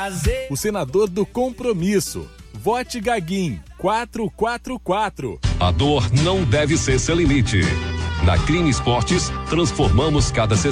O senador do Compromisso. Vote Gaguin 444. A dor não deve ser seu limite. Na Crime Esportes, transformamos cada sessão